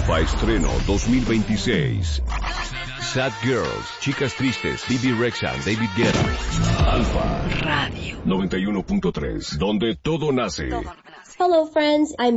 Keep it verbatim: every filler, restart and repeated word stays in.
Alfa Estreno dos mil veintiséis. Sad Girls, Chicas Tristes, Bibi Rexha, David Guetta. Alfa Radio noventa y uno punto tres, donde todo nace. Hello friends, I'm